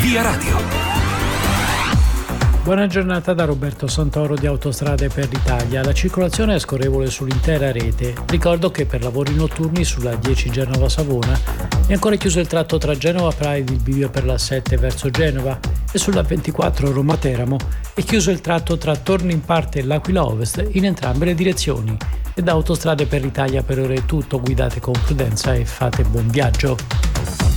Via Radio. Buona giornata da Roberto Santoro di Autostrade per l'Italia. La circolazione è scorrevole sull'intera rete. Ricordo che per lavori notturni sulla 10 Genova-Savona è ancora chiuso il tratto tra Genova Pride, il bivio per la 7 verso Genova, e sulla 24 Roma-Teramo è chiuso il tratto tra Torno Parte e l'Aquila Ovest in entrambe le direzioni. E da Autostrade per l'Italia per ora è tutto, guidate con prudenza e fate buon viaggio.